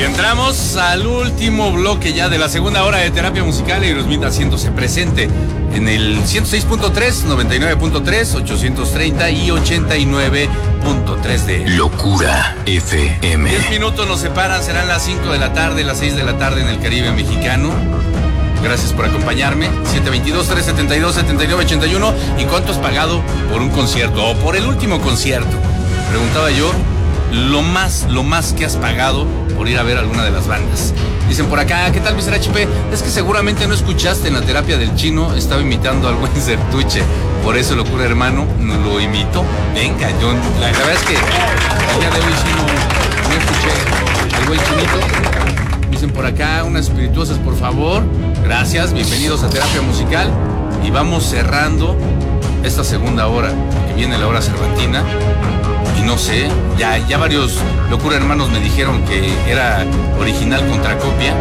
Y entramos al último bloque ya de la segunda hora de terapia musical. Aerosmith haciéndose presente en el 106.3, 99.3, 830 y 89.3 de Locura FM. 10 minutos nos separan, serán las 5 de la tarde, las 6 de la tarde en el Caribe mexicano. Gracias por acompañarme. 722-372-7981. ¿Y cuánto has pagado por un concierto o por el último concierto? Preguntaba yo, lo más que has pagado por ir a ver alguna de las bandas. Dicen por acá, ¿qué tal, Mr. HP? Es que seguramente no escuchaste en la terapia del chino, estaba imitando al buen Sertuche. Por eso, Locura Hermano, lo imitó. Venga, yo, la verdad es que el día de hoy sí no escuché al buen chinito. Dicen por acá, unas espirituosas, por favor. Gracias, bienvenidos a Terapia Musical. Y vamos cerrando esta segunda hora, que viene la hora cervantina. Y no sé, ya varios Locura Hermanos me dijeron que era original contra copia.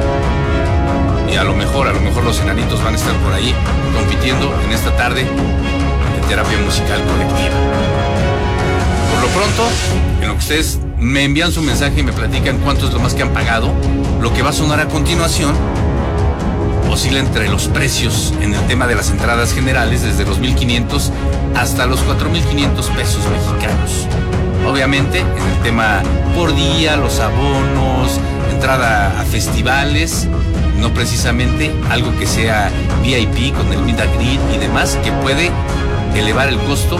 Y a lo mejor los enanitos van a estar por ahí compitiendo en esta tarde de Terapia Musical Colectiva. Por lo pronto, en lo que ustedes me envían su mensaje y me platican cuánto es lo más que han pagado, lo que va a sonar a continuación oscila entre los precios en el tema de las entradas generales desde los 1,500 hasta los 4,500 pesos mexicanos. Obviamente, en el tema por día, los abonos, entrada a festivales, no precisamente algo que sea VIP con el meet and greet y demás, que puede elevar el costo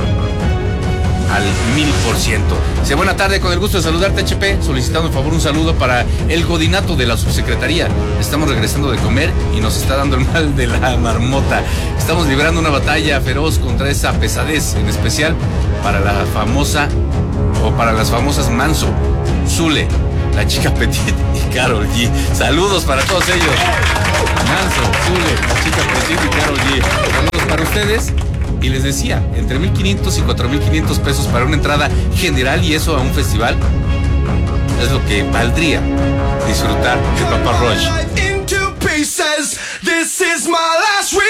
al 1000%. Dice, buena tarde, con el gusto de saludarte, HP, solicitando por favor un saludo para el godinato de la subsecretaría. Estamos regresando de comer y nos está dando el mal de la marmota. Estamos librando una batalla feroz contra esa pesadez, en especial para las famosas Manso, Zule, la chica Petit y Karol G. Saludos para todos ellos. Manso, Zule, la chica Petit y Karol G. Saludos para ustedes. Y les decía, entre 1,500 y 4,500 pesos para una entrada general, y eso a un festival es lo que valdría disfrutar de Papa Roach.